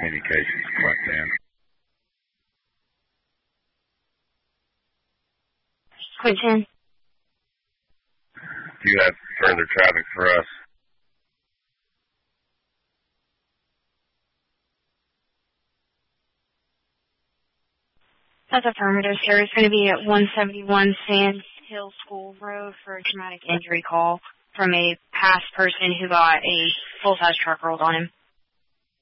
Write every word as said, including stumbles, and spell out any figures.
communications Clinton. Clinton. Do you have further traffic for us? That's affirmative, sir. It's going to be at one seventy-one Sand Hill School Road for a traumatic injury call from a past person who got a full-size truck rolled on him.